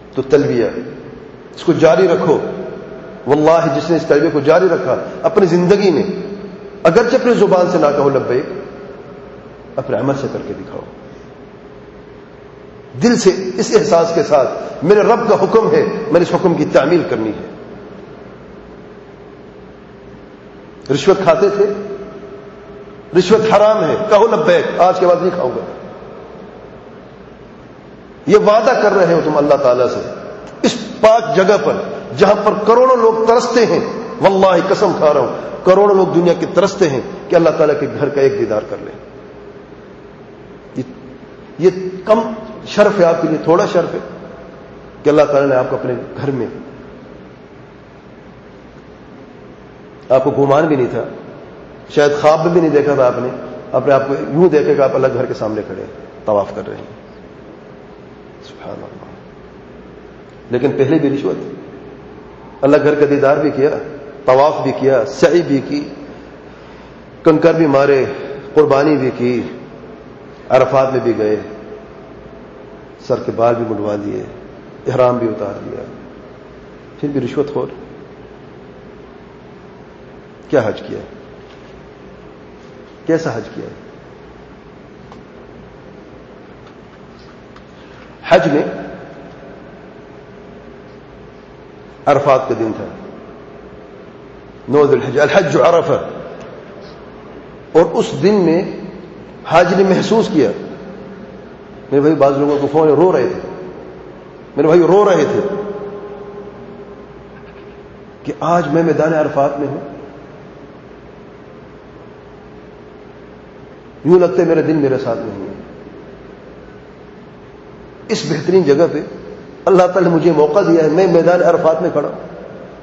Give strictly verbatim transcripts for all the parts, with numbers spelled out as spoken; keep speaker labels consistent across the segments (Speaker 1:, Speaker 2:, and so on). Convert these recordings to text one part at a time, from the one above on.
Speaker 1: تو تلبیہ اس کو جاری رکھو. واللہ جس نے اس تلبیہ کو جاری رکھا اپنی زندگی میں، اگرچہ اپنی زبان سے نہ کہو لبیک، اپنے عمل سے کر کے دکھاؤ، دل سے اس احساس کے ساتھ میرے رب کا حکم ہے، میں نے اس حکم کی تعمیل کرنی ہے. رشوت کھاتے تھے، رشوت حرام ہے، کہو لبیک، آج کے بعد نہیں کھاؤں گا. یہ وعدہ کر رہے ہو تم اللہ تعالیٰ سے اس پاک جگہ پر جہاں پر کروڑوں لوگ ترستے ہیں. واللہ قسم کھا رہا ہوں کروڑوں لوگ دنیا کے ترستے ہیں کہ اللہ تعالیٰ کے گھر کا ایک دیدار کر لیں. یہ کم شرف ہے آپ کے لیے، تھوڑا شرف ہے کہ اللہ تعالیٰ نے آپ کو اپنے گھر میں، آپ کو گمان بھی نہیں تھا، شاید خواب میں بھی نہیں دیکھا تھا آپ نے، اپنے آپ کو یوں دیکھے کہ آپ اللہ گھر کے سامنے کھڑے طواف کر رہے ہیں. سبحان اللہ. لیکن پہلے بھی رشوت، اللہ گھر کا دیدار بھی کیا، طواف بھی کیا، سعی بھی کی، کنکر بھی مارے، قربانی بھی کی، عرفات میں بھی گئے، سر کے بال بھی منڈوا دیے، احرام بھی اتار دیا، پھر بھی رشوت خور. کیا حج کیا ہے؟ کیسا حج کیا ہے؟ حج میں عرفات کا دن تھا، نو ذی الحج، الحج عرفہ، اور اس دن میں حاجی نے محسوس کیا، میرے بھائی بعض لوگوں کو فون رو رہے تھے، میرے بھائی رو رہے تھے کہ آج میں میدان عرفات میں ہوں، یوں لگتا ہے میرا دل میرے ساتھ نہیں ہے. اس بہترین جگہ پہ اللہ تعالی نے مجھے موقع دیا ہے، میں میدان عرفات میں کھڑا ہوں،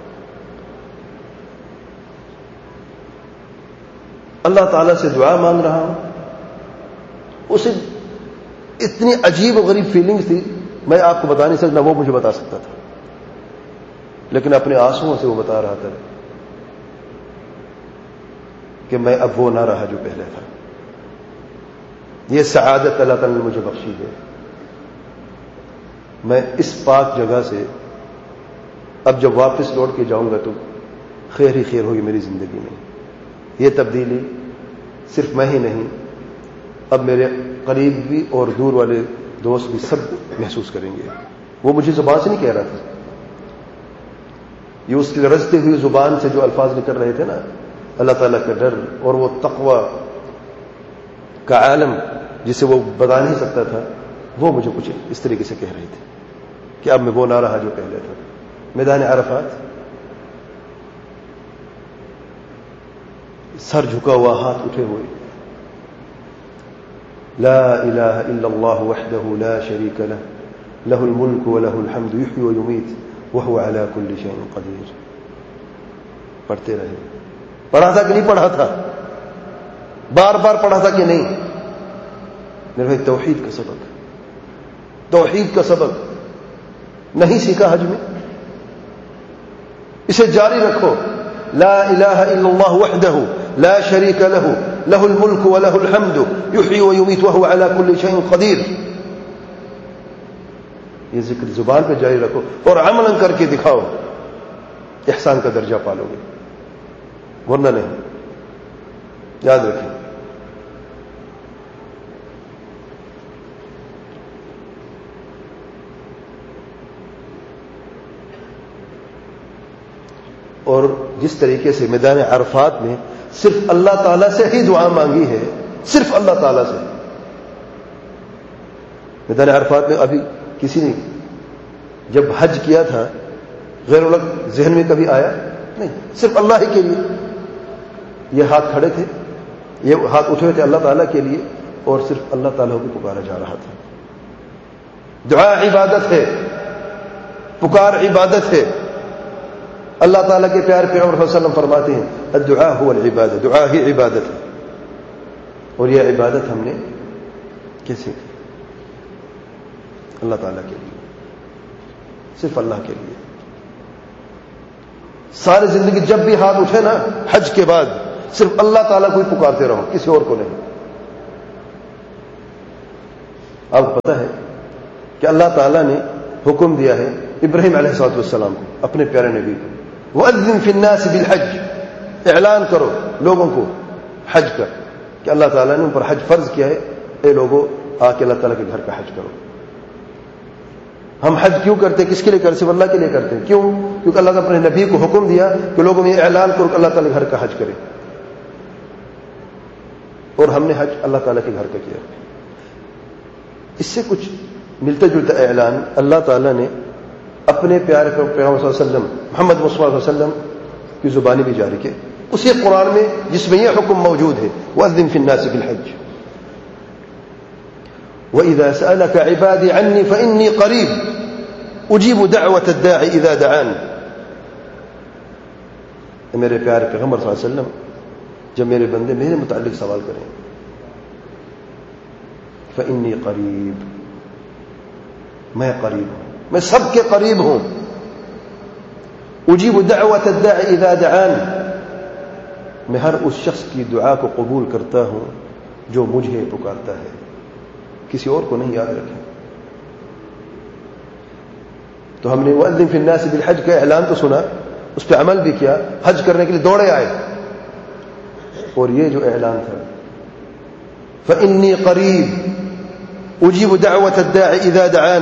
Speaker 1: اللہ تعالیٰ سے دعا مانگ رہا ہوں. اسے اتنی عجیب و غریب فیلنگز تھی، میں آپ کو بتا نہیں سکتا، وہ مجھے بتا سکتا تھا، لیکن اپنے آنسوؤں سے وہ بتا رہا تھا کہ میں اب وہ نہ رہا جو پہلے تھا. یہ سعادت اللہ تعالیٰ نے مجھے بخشی ہے. میں اس پاک جگہ سے اب جب واپس لوٹ کے جاؤں گا تو خیر ہی خیر ہوگی میری زندگی میں. یہ تبدیلی صرف میں ہی نہیں، اب میرے قریب بھی اور دور والے دوست بھی سب محسوس کریں گے. وہ مجھے زبان سے نہیں کہہ رہا تھا، یہ اس کی رجتے ہوئی زبان سے جو الفاظ نکل رہے تھے نا، اللہ تعالیٰ کا ڈر اور وہ تقوی کا عالم جسے وہ بتا نہیں سکتا تھا، وہ مجھے کچھ اس طریقے سے کہہ رہے تھے کہ اب میں وہ نہ رہا جو پہلے تھا. میدان عرفات، سر جھکا ہوا، ہاتھ اٹھے ہوئے، لا الہ الا اللہ وحدہ لا شریک لہ لہ الملک ولہ الحمد یحیی ویمیت وہو علی کل شیء قدیر. پڑھتے رہے. پڑھا تھا کہ نہیں پڑھا تھا؟ بار بار پڑھا تھا کہ نہیں؟ میرے بھائی توحید کا سبق، توحید کا سبق نہیں سیکھا حج میں؟ اسے جاری رکھو. لا الہ الا اللہ وحدہ لا شریک لہ لہ الملک ولہ الحمد یحیی ویمیت وہو علی کل شیء قدیر. یہ ذکر زبان پہ جاری رکھو اور عملاً کر کے دکھاؤ، احسان کا درجہ پالو گے، ورنہ نہیں. یاد رکھیں. اور جس طریقے سے میدان عرفات میں صرف اللہ تعالیٰ سے ہی دعا مانگی ہے، صرف اللہ تعالیٰ سے. میدان عرفات میں ابھی کسی نے جب حج کیا تھا غیر اللہ ذہن میں کبھی آیا نہیں، صرف اللہ ہی کے لیے. یہ ہاتھ کھڑے تھے، یہ ہاتھ اٹھے تھے اللہ تعالیٰ کے لیے، اور صرف اللہ تعالیٰ کو پکارا جا رہا تھا. دعا عبادت ہے، پکار عبادت ہے. اللہ تعالیٰ کے پیارے پیغمبر صلی اللہ علیہ وسلم فرماتے ہیں الدعاء هو العبادہ، دعا ہی عبادت ہے. اور یہ عبادت ہم نے کیسے کی؟ اللہ تعالیٰ کے لیے، صرف اللہ کے لیے. ساری زندگی جب بھی ہاتھ اٹھے نا حج کے بعد صرف اللہ تعالیٰ کو ہی پکارتے رہو، کسی اور کو نہیں. آپ کو پتا ہے کہ اللہ تعالیٰ نے حکم دیا ہے ابراہیم علیہ الصلوۃ والسلام کو، اپنے پیارے نبی کو، وَأَذِّن فِي النَّاسِ بِالْحَجِّ، اعلان کرو لوگوں کو حج کا، کہ اللہ تعالیٰ نے ان پر حج فرض کیا ہے، اے لوگوں آ کے اللہ تعالیٰ کے گھر کا حج کرو۔ ہم حج کیوں کرتے ہیں؟ کس کے لیے کرتے؟ صرف اللہ کے لیے کرتے ہیں۔ کیوں؟ کیونکہ اللہ تعالیٰ نے اپنے نبی کو حکم دیا کہ لوگوں میں یہ اعلان کرو کہ اللہ تعالیٰ کے گھر کا حج کرے، اور ہم نے حج اللہ تعالیٰ کے گھر کا کیا۔ اس سے کچھ ملتا جلتا اعلان اللہ تعالیٰ نے اپنے پیارے پیغمبر صلی اللہ علیہ وسلم محمد مصطفیٰ صلی اللہ علیہ وسلم کی زبانی بھی جاری کی، اسی قرآن میں جس میں یہ حکم موجود ہے، وَأَذِّن فِي النَّاسِ بِالْحَجِّ وَإِذَا سَأَلَكَ عِبَادِي عَنِّي فَإِنِّي قَرِيبٌ أُجِيبُ دَعْوَةَ الدَّاعِ إِذَا دَعَانِ۔ میرے پیارے پیغمبر صلی اللہ علیہ وسلم جب میرے بندے میرے متعلق سوال کریں، فَإِنِّي قَرِيبٌ، میں قریب ہوں، میں سب کے قریب ہوں، اجیب دعوت الداع اذا دعان، میں ہر اس شخص کی دعا کو قبول کرتا ہوں جو مجھے پکارتا ہے، کسی اور کو نہیں، یاد رکھیں۔ تو ہم نے وَأَذِّن فِي النَّاسِ بِالْحَجِّ کا اعلان تو سنا، اس پہ عمل بھی کیا، حج کرنے کے لیے دوڑے آئے، اور یہ جو اعلان تھا فَإِنِّي قَرِيبٌ اجیب دعوت الداع اذا دعان،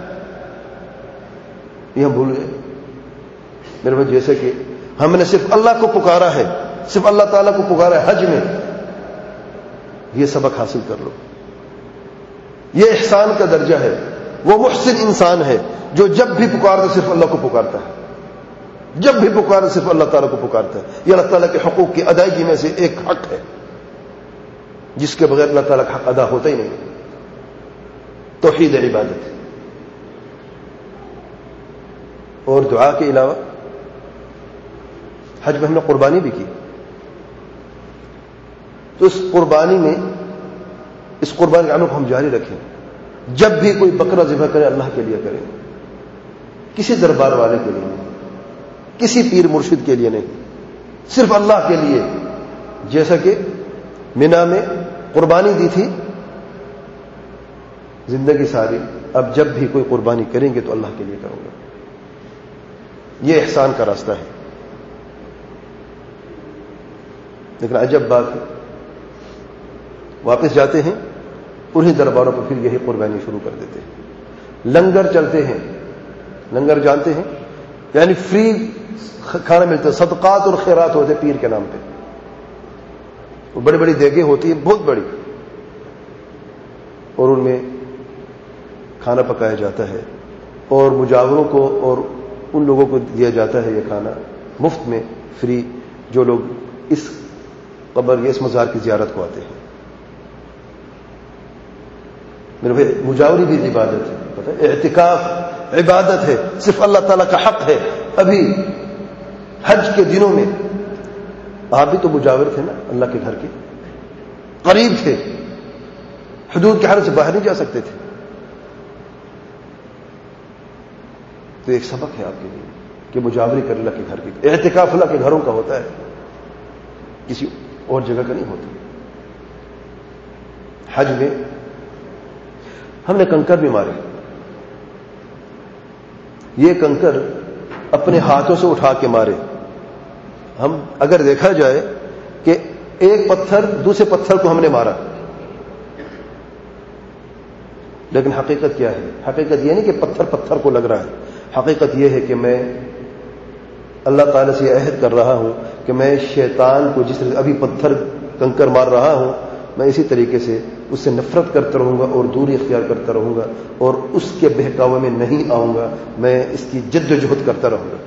Speaker 1: یہ ہم بھول گئے میرے بھائی۔ جیسے کہ ہم نے صرف اللہ کو پکارا ہے، صرف اللہ تعالیٰ کو پکارا ہے حج میں، یہ سبق حاصل کر لو، یہ احسان کا درجہ ہے۔ وہ محسن انسان ہے جو جب بھی پکارتا صرف اللہ کو پکارتا ہے، جب بھی پکارتا صرف اللہ تعالیٰ کو پکارتا ہے۔ یہ اللہ تعالیٰ کے حقوق کی ادائیگی میں سے ایک حق ہے، جس کے بغیر اللہ تعالیٰ کا حق ادا ہوتا ہی نہیں، توحید عبادت۔ اور دعا کے علاوہ حج میں ہم نے قربانی بھی کی، تو اس قربانی میں اس قربانی کے عمل کو ہم جاری رکھیں، جب بھی کوئی بکرا ذبح کرے اللہ کے لیے کریں، کسی دربار والے کے لیے نہیں، کسی پیر مرشد کے لیے نہیں، صرف اللہ کے لیے۔ جیسا کہ مینا میں قربانی دی تھی زندگی ساری، اب جب بھی کوئی قربانی کریں گے تو اللہ کے لیے کروں گا، یہ احسان کا راستہ ہے۔ لیکن عجب بات ہے، واپس جاتے ہیں انہیں درباروں پر پھر یہی قربانی شروع کر دیتے ہیں۔ لنگر چلتے ہیں، لنگر جانتے ہیں، یعنی فری کھانا ملتا ہے، صدقات اور خیرات ہوتے پیر کے نام پہ، وہ بڑی بڑی دیگیں ہوتی ہیں، بہت بڑی، اور ان میں کھانا پکایا جاتا ہے، اور مجاوروں کو اور ان لوگوں کو دیا جاتا ہے یہ کھانا مفت میں، فری، جو لوگ اس قبر یا اس مزار کی زیارت کو آتے ہیں۔ میرے بھائی مجاوری بھی عبادت ہے، پتہ ہے، اعتکاف عبادت ہے، صرف اللہ تعالیٰ کا حق ہے۔ ابھی حج کے دنوں میں آپ بھی تو مجاور تھے نا اللہ کے گھر کے، قریب تھے، حدود کے حد سے باہر نہیں جا سکتے تھے، تو ایک سبق ہے آپ کے لیے کہ مجاوری کر اللہ کے گھر کی۔ اعتکاف اللہ کے گھروں کا ہوتا ہے، کسی اور جگہ کا نہیں ہوتا۔ حج میں ہم نے کنکر بھی مارے، یہ کنکر اپنے ہاتھوں سے اٹھا کے مارے۔ ہم اگر دیکھا جائے کہ ایک پتھر دوسرے پتھر کو ہم نے مارا، لیکن حقیقت کیا ہے؟ حقیقت یہ نہیں کہ پتھر پتھر کو لگ رہا ہے، حقیقت یہ ہے کہ میں اللہ تعالیٰ سے یہ عہد کر رہا ہوں کہ میں شیطان کو جس طرح ابھی پتھر کنکر مار رہا ہوں، میں اسی طریقے سے اس سے نفرت کرتا رہوں گا اور دوری اختیار کرتا رہوں گا، اور اس کے بہکاوے میں نہیں آؤں گا، میں اس کی جد و جہد کرتا رہوں گا۔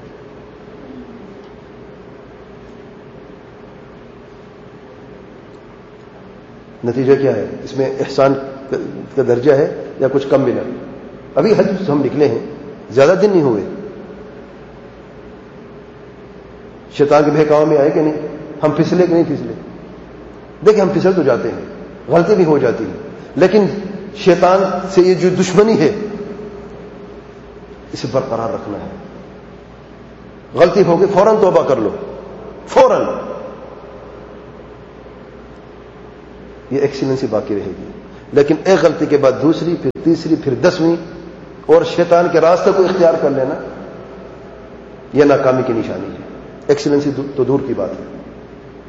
Speaker 1: نتیجہ کیا ہے؟ اس میں احسان کا درجہ ہے یا کچھ کم ملا؟ ابھی حج ہم نکلے ہیں، زیادہ دن نہیں ہوئے، شیطان کے بہکاوے میں آئے کہ نہیں؟ ہم پھسلے کہ نہیں پھسلے؟ دیکھیں ہم پھسل تو جاتے ہیں، غلطی بھی ہو جاتی ہے، لیکن شیطان سے یہ جو دشمنی ہے اسے برقرار رکھنا ہے۔ غلطی ہو گئی فوراً توبہ کر لو، فوراً، یہ ایکسیلنسی باقی رہے گی۔ لیکن ایک غلطی کے بعد دوسری، پھر تیسری، پھر دسویں، اور شیطان کے راستے کو اختیار کر لینا یہ ناکامی کی نشانی ہے. ایکسیلنسی تو دور کی بات ہے.